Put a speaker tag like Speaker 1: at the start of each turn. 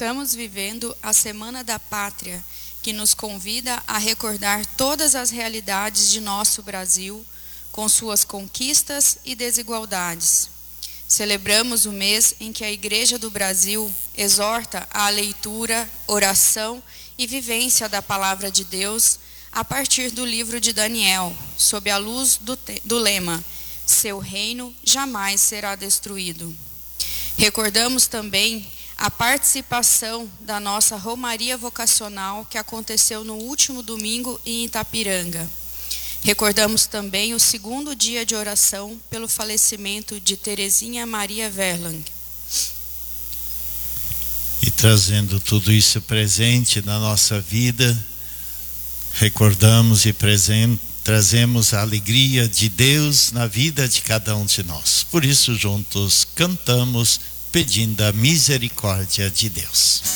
Speaker 1: Estamos vivendo a Semana da Pátria, que nos convida a recordar todas as realidades de nosso Brasil, com suas conquistas e desigualdades. Celebramos o mês em que a Igreja do Brasil exorta à leitura, oração e vivência da Palavra de Deus a partir do livro de Daniel, sob a luz do lema: seu reino jamais será destruído. Recordamos também a participação da nossa Romaria Vocacional que aconteceu no último domingo em Itapiranga. Recordamos também o segundo dia de oração pelo falecimento de Terezinha Maria Verlang.
Speaker 2: E trazendo tudo isso presente na nossa vida, recordamos e trazemos a alegria de Deus na vida de cada um de nós. Por isso, juntos cantamos pedindo a misericórdia de Deus.